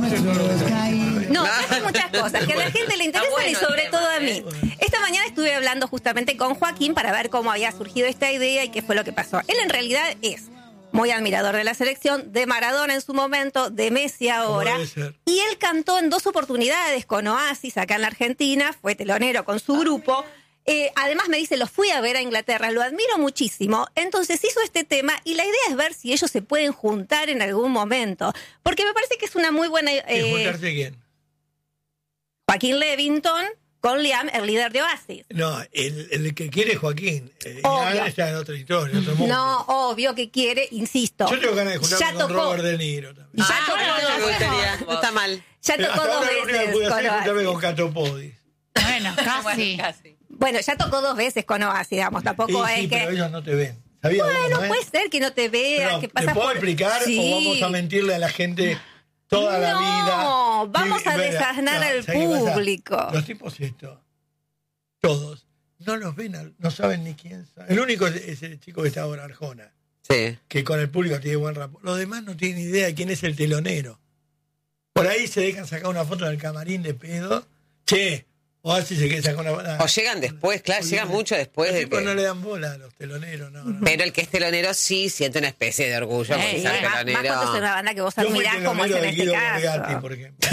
No, hay muchas cosas que a la gente le interesan y sobre todo a mí. Esta mañana estuve hablando justamente con Joaquín para ver cómo había surgido esta idea y qué fue lo que pasó. Él en realidad es muy admirador de la selección, de Maradona en su momento, de Messi ahora. Y él cantó en 2 oportunidades con Oasis acá en la Argentina, fue telonero con su grupo. Además me dice, los fui a ver a Inglaterra, lo admiro muchísimo. Entonces hizo este tema y la idea es ver si ellos se pueden juntar en algún momento. Porque me parece que es una muy buena... ¿Juntarse quién? Joaquín Levington con Liam, el líder de Oasis. No, el que quiere es Joaquín. Obvio. Está en otra historia, otro mundo. No, obvio que quiere, insisto. Yo tengo ganas de juntarme con Robert De Niro también. No está mal. Ya tocó Hasta 2 ahora lo único que veces pude con hacer es juntarme Oasis. con Cato Podis. Bueno, casi. Bueno, ya tocó 2 veces con Oasis, digamos. Tampoco es Sí, que... pero ellos no te ven. ¿Sabías? Bueno, ¿no? puede ser que no te vean, Pero, que pasas ¿me puedo por... explicar Sí. o vamos a mentirle a la gente toda la vida? No, vamos a desasnar al ¿sabes qué pasa? público. Los tipos estos, todos, no los ven, no saben ni quién sabe. El único es el chico que está ahora, Arjona, Sí. que con el público tiene buen rapport. Los demás no tienen idea de quién es el telonero. Por ahí se dejan sacar una foto del camarín de pedo. Che, o así se quiere sacar una... O llegan después, claro, llegan mucho después Los de tipos que... no le dan bola a los teloneros, no. Pero el que es telonero sí siente una especie de orgullo por ser Más cuando es telonero. una banda que vos Yo fui admirás como es telonero en de este Guido caso. Borgatti, por ejemplo.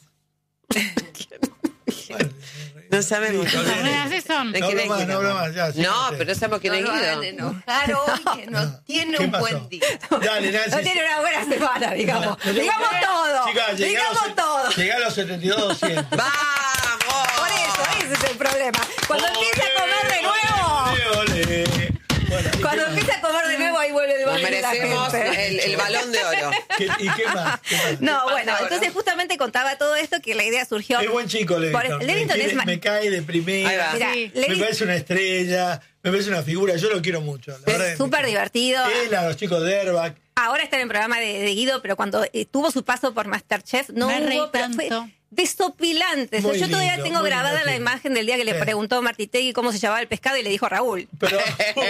Bueno, No sabemos. sí, Así son. ¿De No quién hablo es más, Guido? no hablo más, ya. sí, No, sé. pero no sabemos quién es No lo hagan Guido. enojar hoy, que no tiene ¿Qué un pasó? buen día. Dale, Nancy. No tiene una buena semana, digamos. No, Digamos todo. Chicas, Digamos todo. Llegá a los 72-200. ¡Vamos! Por eso, ese es el problema. Cuando empieza a comer de nuevo, Ole. Bueno, ¿y cuando qué más? empieza a comer de nuevo, ahí vuelve el Nos baile de la merecemos gente. el balón de oro. ¿Y qué más? ¿Qué más? No, bueno, entonces justamente contaba todo esto, que la idea surgió... Es buen chico, Levington. Levington es... Me cae de Ahí primera. va. Mirá, Sí. Me parece una estrella. Me parece una figura. Yo lo quiero mucho. La verdad Es que súper divertido. Él, a los chicos de Airbag. Ahora está en el programa de Guido, pero cuando tuvo su paso por MasterChef, no Me reí hubo, pero fue tanto. desopilante. Muy Yo todavía lindo, tengo muy grabada lindo, la sí. imagen del día que le preguntó Martitegui cómo se llamaba el pescado y le dijo Raúl. Pero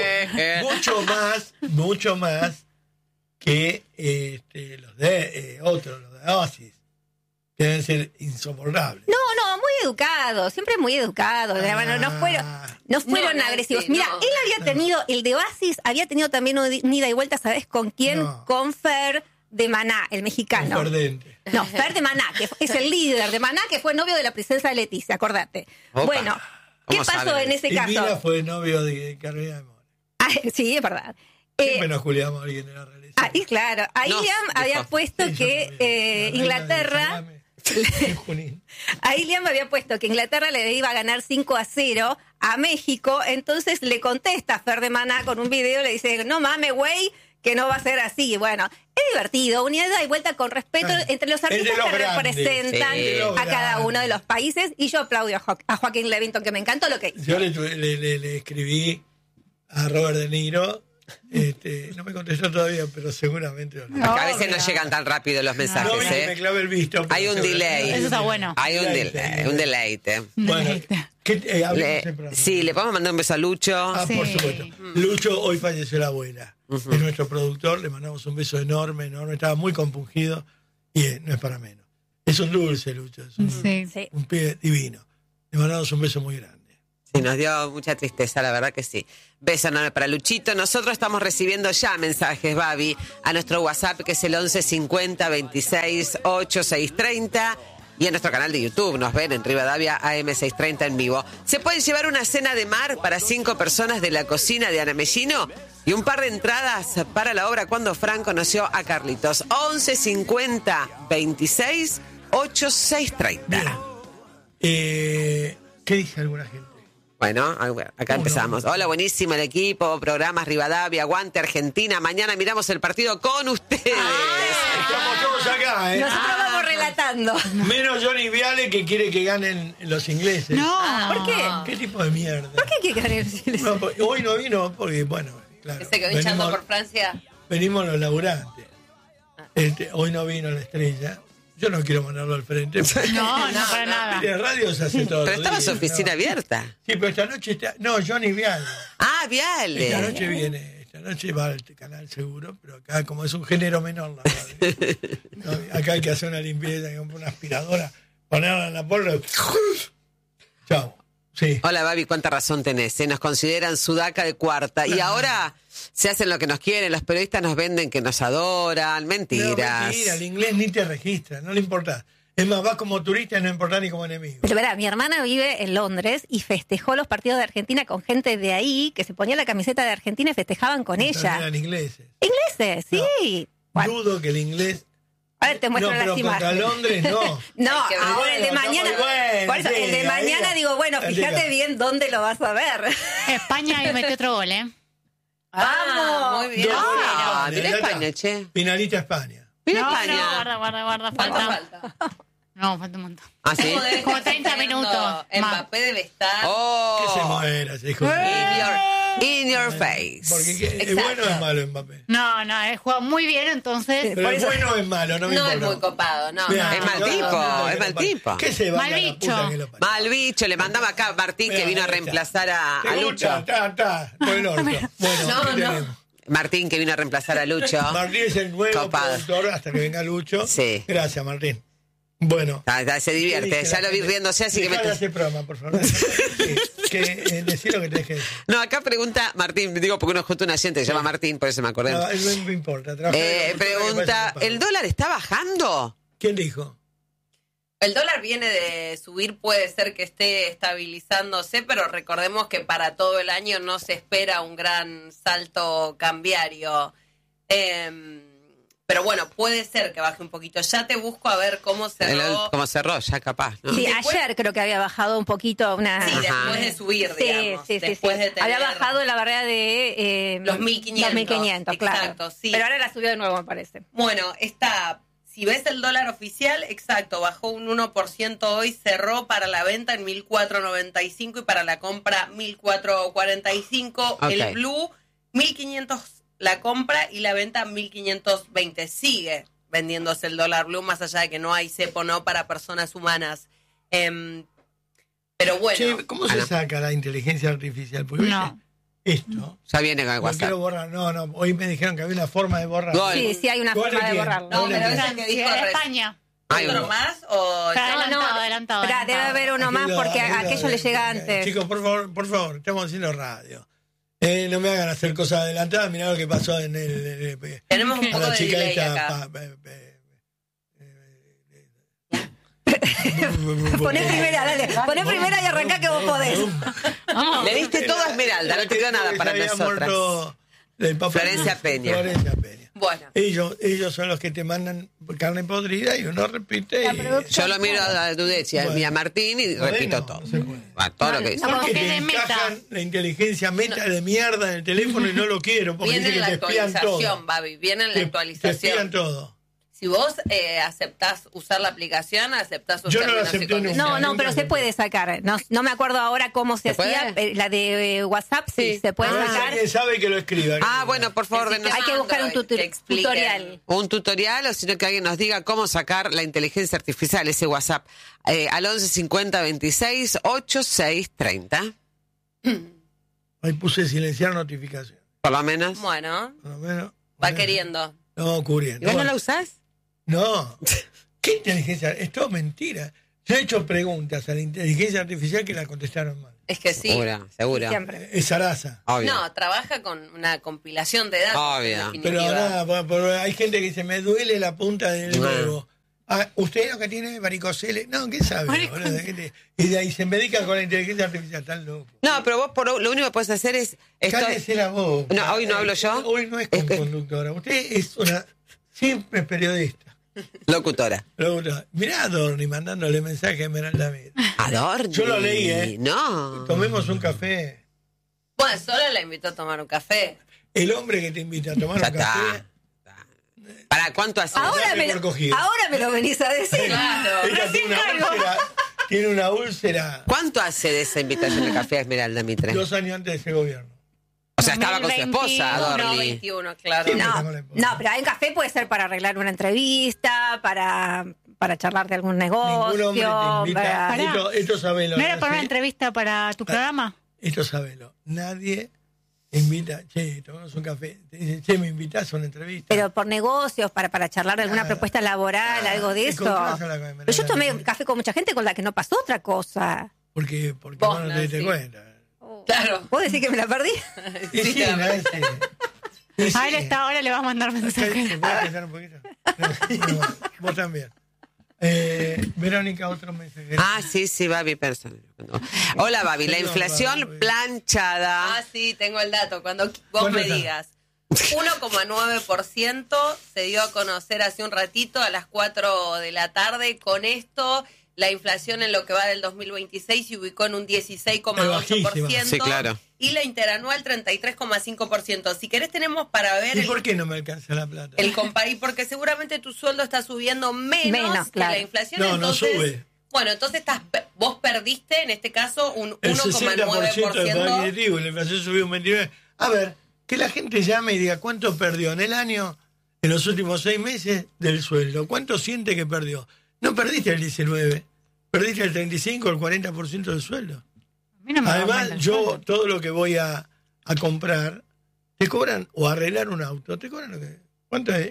mucho más que los de otros, los de Oasis. Deben ser insoportables. No, muy educado, siempre muy educado. Bueno, no fueron No, agresivos. sí, Mira, no. él había tenido, el de Oasis había tenido también un ida y vuelta, ¿sabes con quién? No. Con Fer de Maná, el mexicano. Perdente. No, Fer de Maná, que es el líder de Maná, que fue novio de la princesa Leticia, acordate. Opa. Bueno, ¿qué ¿Cómo pasó saben? en ese Y Mila caso? fue novio de Carolina de Mora. Ah, sí, es verdad. Siempre nos juliamos a alguien de la realeza. Ahí, claro, ahí No, Liam dijo. había puesto Sí, yo que también. La reina de Inglaterra... Salame. En Junín. Ahí Liam había puesto que Inglaterra le iba a ganar 5-0 a México, entonces le contesta a Fer de Maná con un video, le dice, no mames, güey, que no va a ser así. Bueno, es divertido, una ida y vuelta con respeto Claro. entre los Entre artistas los que grandes. representan Sí. a cada uno de los países, y yo aplaudo a Joaquín Levington, que me encantó lo que hizo. Yo le escribí a Robert De Niro. No me contestó todavía, pero seguramente. A veces no llegan tan rápido los mensajes, No vi que me ¿eh? clave el visto. pero Hay un seguramente- delay. Eso está bueno. Hay un deleite. Bueno, hablemos en programa. Sí, le podemos mandar un beso a Lucho. Ah, Sí. por supuesto. Lucho, hoy falleció la abuela. Es nuestro productor, le mandamos un beso enorme, enorme. Estaba muy compungido y no es para menos. Es un dulce, Lucho. Es Sí. Sí. un pibe divino. Le mandamos un beso muy grande. Sí, nos dio mucha tristeza, la verdad que sí. Beso enorme para Luchito. Nosotros estamos recibiendo ya mensajes, Babi, a nuestro WhatsApp, que es el 11 50 26 8630. Y en nuestro canal de YouTube nos ven en Rivadavia AM630 en vivo. ¿Se puede llevar una cena de mar para 5 personas de la cocina de Ana Mellino? Y un par de entradas para la obra Cuando Fran conoció a Carlitos. 11 50 26 8630. ¿Qué dice alguna gente? Bueno, acá empezamos. Uno. Hola, buenísimo el equipo, programas Rivadavia, aguante Argentina. Mañana miramos el partido con ustedes. Estamos todos acá, ¿eh? Nosotros vamos relatando. Menos Johnny Viale, que quiere que ganen los ingleses. No. ¿Por qué? ¿Qué tipo de mierda? ¿Por qué hay que ganar? No, hoy no vino porque, bueno, claro. Que se quedó hinchando por Francia. Venimos los laburantes. Hoy no vino la estrella. Yo no quiero mandarlo al frente. No, para nada. En radio se hace todo. Pero estaba el su oficina día, ¿no? abierta. Sí, pero esta noche está. No, Johnny Viale. Ah, Viale. Esta noche viene. noche va al canal seguro, pero acá como es un género menor, la radio, ¿no? Acá hay que hacer una limpieza, hay que comprar una aspiradora, ponerla en la porra. Chao. Sí. Hola, Babi, cuánta razón tenés. Nos consideran sudaca de cuarta. Y ahora se hacen lo que nos quieren. Los periodistas nos venden que nos adoran. Mentiras. No, mentira, el inglés ni te registra, no le importa. Es más, vas como turista y no importa ni como enemigo. Pero verá, mi hermana vive en Londres y festejó los partidos de Argentina con gente de ahí que se ponía la camiseta de Argentina y festejaban con ella. Eran ingleses. Ingleses, sí. Bueno, Dudo que el inglés... a ver, te muestro pero las imágenes. contra Londres no. No, Hay que ver. ahora el de Bueno, mañana. está muy bueno, Por eso, sí, el de ahí mañana va. digo, bueno, Ahí fíjate va. bien dónde lo vas a ver. España y metió otro gol, ¿eh? ¡Vamos! Muy bien. Ah, mira Ya está. España, che. Finalista España. Mira No, España. no, guarda, ¿Cuánto falta. falta? No, falta un montón. ¿Ah, sí? ¿Cómo debe Como estar 30 festejando? minutos Mbappé debe estar. Que se Oh, muera, ese hijo. in your face. Porque ¿es Exacto. bueno o es malo Mbappé? No, él jugó muy bien, entonces. Pero es bueno o es malo, no me No es importa. muy copado, no. Mira, Es mal tipo, es mal tipo. ¿Qué se va Mal a la bicho. puta que lo parió? Mal bicho, le mandaba acá a Martín que Mira, vino a ahí está. reemplazar a ¿Te Lucho. gusta? Está, por el orto. Bueno, No, ¿qué no. tenemos? Martín que vino a reemplazar a Lucho. Martín es el nuevo Copado. productor hasta que venga Lucho. Sí. Gracias, Martín. Bueno. Se divierte, ya lo vi riéndose, así que Dejá de me... hacer programa, por favor. Sí, decí lo que tenés que decir. No, acá pregunta Martín, digo porque uno es justo un oyente que se llama Martín, por eso me acordé. No, no me importa. trabajar en la cultura Pregunta, que parece ¿el dólar está bajando? ¿Quién dijo? El dólar viene de subir, puede ser que esté estabilizándose, pero recordemos que para todo el año no se espera un gran salto cambiario. Pero bueno, puede ser que baje un poquito. Ya te busco a ver cómo cerró. Como cerró, ya capaz, ¿no? Sí, Después- ayer creo que había bajado un poquito una... Sí, Ajá. después de subir, Sí, digamos. sí, después de tener... Había bajado la barrera de... Los 1.500, Los 1.500, claro. exacto, sí. Pero ahora la subió de nuevo, me parece. Bueno, está... Si ves el dólar oficial, exacto, bajó un 1% hoy, cerró para la venta en 1.495 y para la compra 1.445. Ok. El blue, 1.500 la compra y la venta 1.520. Sigue vendiéndose el dólar blue, más allá de que no hay cepo, no para personas humanas. Pero bueno, Che, ¿cómo se saca la inteligencia artificial? Porque No. esto, Ya viene con el no WhatsApp. quiero borrar. No, hoy me dijeron que había una forma de borrar. Gol. Sí, sí hay una ¿Cuál forma es de quién? borrarlo. No, pero Francia, ese que dijo Sí, recién. España. Ay, ¿otro no. más? O Está no, adelantado. Debe haber uno más porque a aquello le llega Aquello, antes. Chicos, por favor, estamos haciendo radio. No me hagan hacer cosas adelantadas. Mirá lo que pasó en el tenemos un a poco la de chica delay esta. acá. Poné primera, dale. Poné primera y arrancá que vos podés. Le diste todo a Esmeralda, no te quedó nada para Se había nosotras. muerto el Papa Florencia Luis. Peña. Florencia Peña. Bueno, Ellos son los que te mandan carne podrida y uno repite. Yo lo miro a Dudez y a Bueno. Martín y repito todo. No se puede. A todo lo que dice. No, Porque porque te de meta. encajan la inteligencia meta de mierda en el teléfono y no lo quiero porque viene dice en que la te espían actualización, todo. Babi, viene en la Te espían actualización. todo. Si vos aceptás usar la aplicación, aceptás sus Yo no la términos y acepté nunca. condiciones. No, pero se puede sacar. No me acuerdo ahora cómo se ¿Se hacía. puede? La de WhatsApp sí, Sí. se puede Ahora sacar. alguien sabe que lo escriba. Ah, bueno, por favor, Decís denos Hay que buscar un que expliquen. tutorial. un tutorial o sino que alguien nos diga cómo sacar la inteligencia artificial, ese WhatsApp, al 11 50 26 86 30. Ahí puse silenciar notificación. Por lo menos. Bueno, Por lo menos. va Bueno, queriendo. No, cubriendo. ¿Y vos no Bueno, la usás? No. ¿Qué inteligencia? Es todo mentira. Yo he hecho preguntas a la inteligencia artificial que la contestaron mal. Es que sí. Segura. Siempre. Es Sarasa. Obvio. No, trabaja con una compilación de datos. Obvio. en definitiva. Pero nada, hay gente que dice, me duele la punta del huevo. Ah, ¿usted lo que tiene varicocele? No, ¿qué sabe? Boludo? Y de ahí se medica con la inteligencia artificial, tan loco. No, pero vos lo único que puedes hacer es... Cállese la boca. No, hoy no hablo yo. Hoy no es con conductora. Usted es una simple periodista. Locutora. Mirá a Adorni mandándole mensaje a Esmeralda Mir. Adorni. Yo lo leí, ¿eh? No. Tomemos un café. Bueno, solo la invitó a tomar un café. El hombre que te invita a tomar Ya un café. está. ¿Para cuánto hace? Ahora me lo venís a decir. Claro. Ella tiene una úlcera ¿Cuánto hace de esa invitación de café a Esmeralda Mitre? 2 años antes de ese gobierno. O sea, estaba con su esposa, 2021, No, Adorni. 21, claro. Siempre No, está con la esposa. no, pero en café puede ser para arreglar una entrevista, para charlar de algún Ningún hombre te negocio. invita. Pará. Esto sabelo. ¿No era para una ¿sí? entrevista para tu programa? Esto sabelo. Nadie invita, che, tomamos un café, te dice, che, me invitás a una entrevista. Pero por negocios, para charlar de alguna propuesta laboral, algo de te eso. compras a la cabeza, Pero yo tomé café con mucha gente con la que no pasó otra cosa. Porque Vos, vos no te diste Nancy. cuenta. Claro. ¿Puedo decir que me la perdí? Y sí, claramente. Y sí. A él está, ahora le va a mandar ¿Te mensajes. puedes pensar un poquito? No, vos también. Verónica, otro mensaje. Sí, Babi, personal. Hola, Babi, la Perdón, inflación Babi. planchada. Ah, sí, tengo el dato. Cuando vos ¿Cuánto me está? digas 1,9% se dio a conocer hace un ratito a las 4 de la tarde. Con esto, la inflación en lo que va del 2026 se ubicó en un 16,8%. Sí, claro. Y la interanual 33,5%. Si querés tenemos para ver ¿Y por qué no me alcanza la plata? el compaís, porque seguramente tu sueldo está subiendo menos que claro. la inflación. No, entonces, no sube. Bueno, entonces vos perdiste en este caso un El 60% del poder 1,9%. adquisitivo y la inflación subió un 29%. A ver, que la gente llame y diga cuánto perdió en el año, en los últimos 6 meses del sueldo. ¿Cuánto siente que perdió? No perdiste el 19%, perdiste el 35% o el 40% del sueldo. A mí no me Además, aumenta el yo sueldo. todo lo que voy a comprar, te cobran, o arreglar un auto, te cobran lo que... ¿Cuánto es?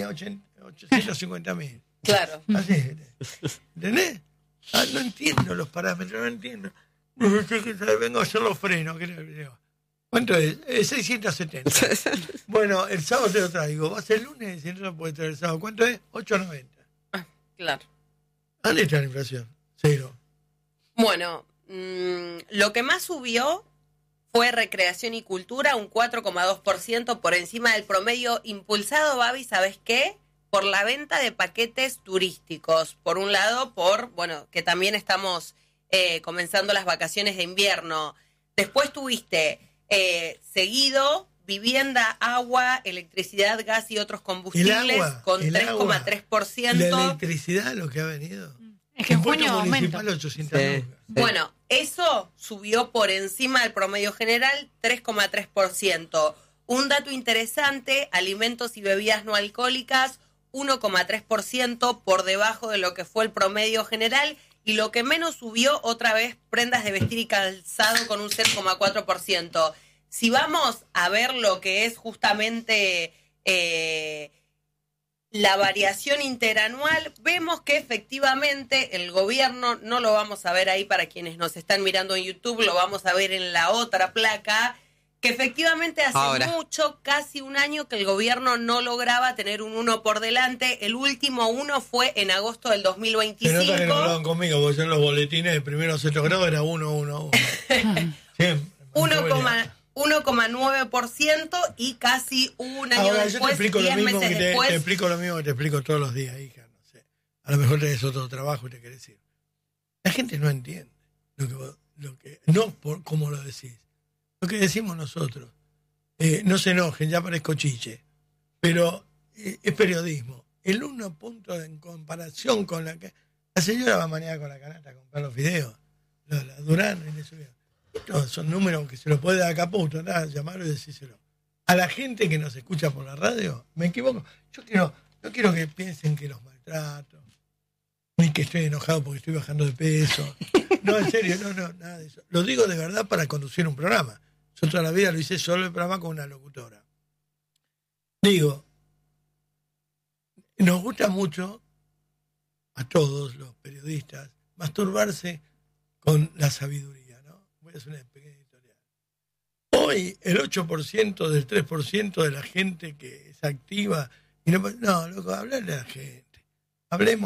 850.000. Claro. Así, ¿entendés? No entiendo los parámetros, no entiendo. Vengo a hacer los frenos, creo. ¿Cuánto es? 670. Bueno, el sábado te lo traigo. Vas el lunes y no lo puedes traer el sábado. ¿Cuánto es? 8.90. Claro. ¿Dónde está la inflación? Cero. Bueno, lo que más subió fue recreación y cultura, un 4,2% por encima del promedio, impulsado, Babi, ¿sabes qué? Por la venta de paquetes turísticos. Por un lado, que también estamos comenzando las vacaciones de invierno. Después tuviste seguido vivienda, agua, electricidad, gas y otros combustibles con 3,3%. La electricidad, lo que ha venido. Es que en Impuesto junio municipal, aumenta. 800 Sí. lucas. Bueno, eso subió por encima del promedio general, 3,3%. Un dato interesante, alimentos y bebidas no alcohólicas, 1,3% por debajo de lo que fue el promedio general. Y lo que menos subió, otra vez, prendas de vestir y calzado con un 0,4%. Si vamos a ver lo que es justamente la variación interanual, vemos que efectivamente el gobierno, no lo vamos a ver ahí para quienes nos están mirando en YouTube, lo vamos a ver en la otra placa, que efectivamente hace mucho, casi un año, que el gobierno no lograba tener un 1 por delante. El último 1 fue en agosto del 2025. Se nota que no hablaban conmigo, porque yo en los boletines de primero o sexto grado era 1. Siempre. 1,9% y casi un año Ahora, yo te después, explico lo 10 mismo meses te después. explico lo mismo que te explico todos los días, hija. No sé. A lo mejor tenés otro trabajo y te querés ir. La gente no entiende no por cómo lo decís. Lo que decimos nosotros. No se enojen, ya parezco chiche. Pero es periodismo. El 1 punto en comparación con la señora va mañana con la canasta a comprar los videos. La Durán y le subió. Estos son números que se los puede dar a Caputo, nada, llamarlo y decírselo. A la gente que nos escucha por la radio, me equivoco. Yo no quiero que piensen que los maltrato, ni que estoy enojado porque estoy bajando de peso. No, en serio, no, nada de eso. Lo digo de verdad para conducir un programa. Yo toda la vida lo hice solo el programa con una locutora. Digo, nos gusta mucho, a todos los periodistas, masturbarse con la sabiduría, ¿no? Voy a hacer una pequeña editorial. Hoy el 8% del 3% de la gente que es activa, y no, loco, hablarle a la gente. Hablemos.